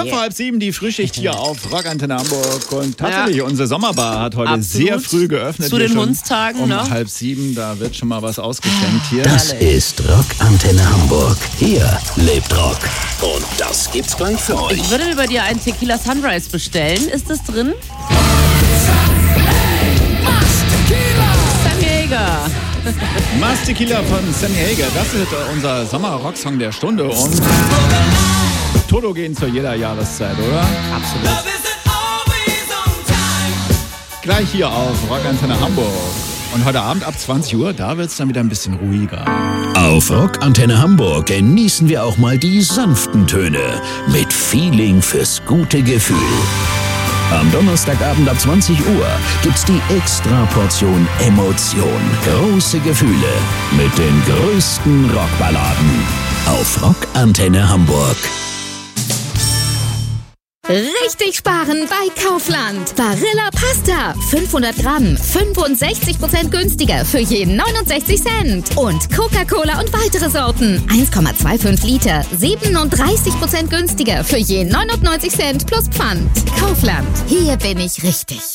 5:30, die Frühschicht hier auf Rockantenne Hamburg. Und tatsächlich, unsere Sommerbar hat heute sehr früh geöffnet. Zu den Hundstagen, um 6:30, da wird schon mal was ausgeschenkt hier. Das ist Rockantenne Hamburg. Hier lebt Rock. Und das gibt's gleich für euch. Ich würde mir bei dir einen Tequila Sunrise bestellen. Ist das drin? Sammy Hagar. Must Tequila von Sammy Hagar. Das ist unser Sommer-Rocksong der Stunde. Und Toto gehen zu jeder Jahreszeit, oder? Absolut. Gleich hier auf Rockantenne Hamburg. Und heute Abend ab 20 Uhr, da wird es dann wieder ein bisschen ruhiger. Auf Rockantenne Hamburg genießen wir auch mal die sanften Töne mit Feeling fürs gute Gefühl. Am Donnerstagabend ab 20 Uhr gibt's die Extra-Portion Emotion. Große Gefühle mit den größten Rockballaden. Auf Rockantenne Hamburg. Richtig sparen bei Kaufland. Barilla Pasta. 500 Gramm. 65% günstiger für je 69 Cent. Und Coca-Cola und weitere Sorten. 1,25 Liter. 37% günstiger für je 99 Cent plus Pfand. Kaufland. Hier bin ich richtig.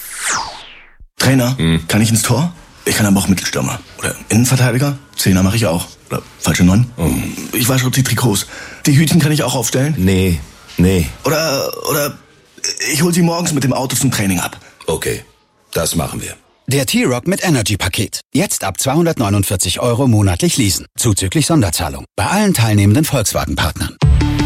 Trainer, kann ich ins Tor? Ich kann aber auch Mittelstürmer. Oder Innenverteidiger? Zehner mache ich auch. Oder falsche 9? Ich wasche die Trikots. Die Hütchen kann ich auch aufstellen? Nee. Oder ich hol sie morgens mit dem Auto zum Training ab. Okay, das machen wir. Der T-Rock mit Energy-Paket. Jetzt ab 249 € monatlich leasen. Zuzüglich Sonderzahlung. Bei allen teilnehmenden Volkswagen-Partnern.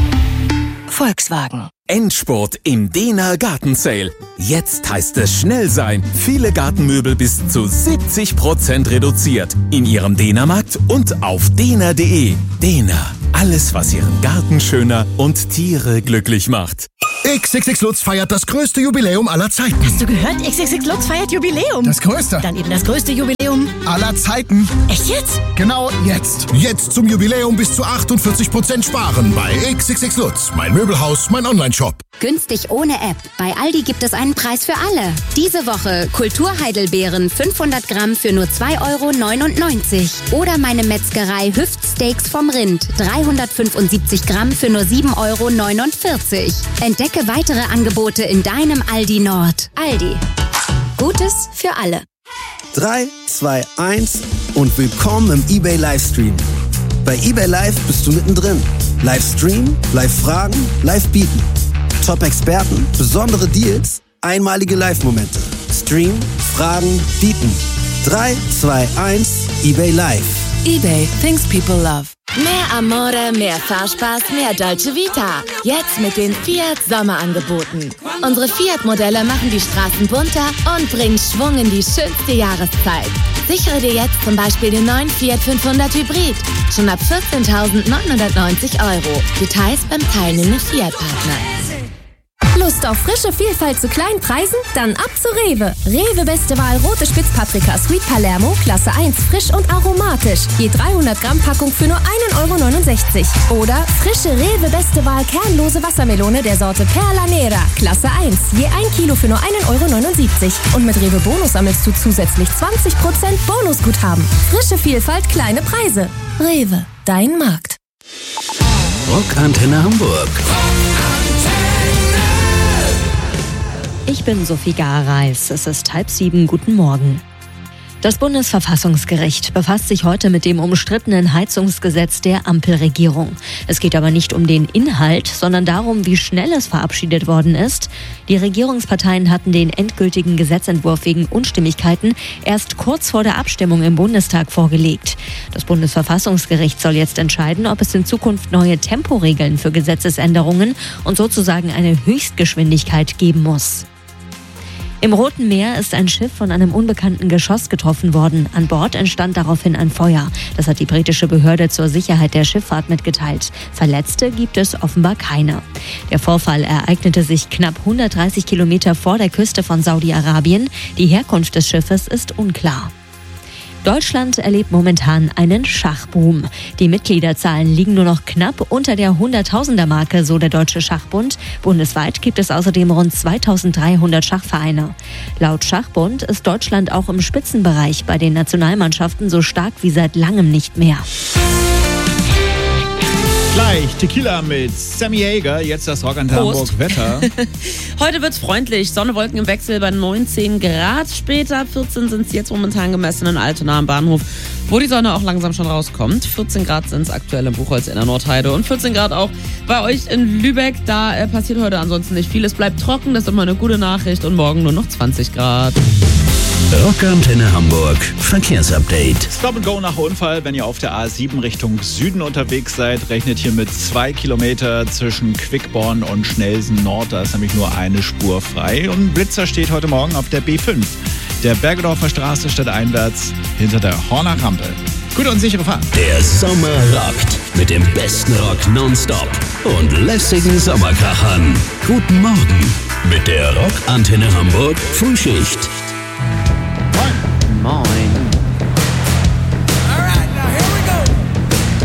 Volkswagen. Endspurt im Dehner Gartensale. Jetzt heißt es schnell sein. Viele Gartenmöbel bis zu 70% reduziert. In Ihrem Dehnermarkt und auf dehner.de. Dehner. Alles, was Ihren Garten schöner und Tiere glücklich macht. XXX Lutz feiert das größte Jubiläum aller Zeiten. Hast du gehört? XXX Lutz feiert Jubiläum. Das größte. Dann eben das größte Jubiläum aller Zeiten. Echt jetzt? Genau jetzt. Jetzt zum Jubiläum bis zu 48% sparen bei XXX Lutz. Mein Möbelhaus, mein Onlineshop. Günstig ohne App. Bei Aldi gibt es einen Preis für alle. Diese Woche Kulturheidelbeeren 500 Gramm für nur 2,99 €. Oder meine Metzgerei Hüftsteaks vom Rind 375 Gramm für nur 7,49 €. Entdecke weitere Angebote in deinem Aldi Nord. Aldi. Gutes für alle. 3, 2, 1 und willkommen im eBay Livestream. Bei eBay Live bist du mittendrin. Livestream, Live-Fragen, Live-Bieten. Top-Experten, besondere Deals, einmalige Live-Momente. Stream, Fragen, Bieten. 3, 2, 1, eBay Live. eBay, things people love. Mehr Amore, mehr Fahrspaß, mehr Dolce Vita. Jetzt mit den Fiat Sommerangeboten. Unsere Fiat-Modelle machen die Straßen bunter und bringen Schwung in die schönste Jahreszeit. Sichere dir jetzt zum Beispiel den neuen Fiat 500 Hybrid. Schon ab 14.990 €. Details beim teilnehmenden Fiat-Partner. Lust auf frische Vielfalt zu kleinen Preisen? Dann ab zu Rewe. Rewe Beste Wahl rote Spitzpaprika Sweet Palermo, Klasse 1, frisch und aromatisch. Je 300 Gramm Packung für nur 1,69 €. Oder frische Rewe Beste Wahl kernlose Wassermelone der Sorte Perla Nera, Klasse 1. Je 1 Kilo für nur 1,79 €. Und mit Rewe Bonus sammelst du zusätzlich 20% Bonusguthaben. Frische Vielfalt, kleine Preise. Rewe, dein Markt. Rockantenne Hamburg. Ich bin Sophie Gareis. Es ist 6:30. Guten Morgen. Das Bundesverfassungsgericht befasst sich heute mit dem umstrittenen Heizungsgesetz der Ampelregierung. Es geht aber nicht um den Inhalt, sondern darum, wie schnell es verabschiedet worden ist. Die Regierungsparteien hatten den endgültigen Gesetzentwurf wegen Unstimmigkeiten erst kurz vor der Abstimmung im Bundestag vorgelegt. Das Bundesverfassungsgericht soll jetzt entscheiden, ob es in Zukunft neue Temporegeln für Gesetzesänderungen und sozusagen eine Höchstgeschwindigkeit geben muss. Im Roten Meer ist ein Schiff von einem unbekannten Geschoss getroffen worden. An Bord entstand daraufhin ein Feuer. Das hat die britische Behörde zur Sicherheit der Schifffahrt mitgeteilt. Verletzte gibt es offenbar keine. Der Vorfall ereignete sich knapp 130 Kilometer vor der Küste von Saudi-Arabien. Die Herkunft des Schiffes ist unklar. Deutschland erlebt momentan einen Schachboom. Die Mitgliederzahlen liegen nur noch knapp unter der 100.000er-Marke, so der Deutsche Schachbund. Bundesweit gibt es außerdem rund 2.300 Schachvereine. Laut Schachbund ist Deutschland auch im Spitzenbereich bei den Nationalmannschaften so stark wie seit langem nicht mehr. Gleich Tequila mit Sammy Hagar, jetzt das Rockantenne Hamburg Wetter. Heute wird's freundlich, Sonne, Wolken im Wechsel bei 19 Grad. Später 14 sind es jetzt momentan gemessen in Altona am Bahnhof, wo die Sonne auch langsam schon rauskommt. 14 Grad sind es aktuell im Buchholz in der Nordheide und 14 Grad auch bei euch in Lübeck. Da passiert heute ansonsten nicht viel. Es bleibt trocken, das ist immer eine gute Nachricht und morgen nur noch 20 Grad. Rockantenne Hamburg Verkehrsupdate. Stop and Go nach Unfall, wenn ihr auf der A7 Richtung Süden unterwegs seid, rechnet hier mit 2 Kilometer zwischen Quickborn und Schnelsen Nord. Da ist nämlich nur eine Spur frei. Und ein Blitzer steht heute Morgen auf der B5, der Bergedorfer Straße stadteinwärts hinter der Horner Rampe. Gute und sichere Fahrt. Der Sommer rockt mit dem besten Rock nonstop und lässigen Sommerkrachern. Guten Morgen mit der Rockantenne Hamburg Frühschicht.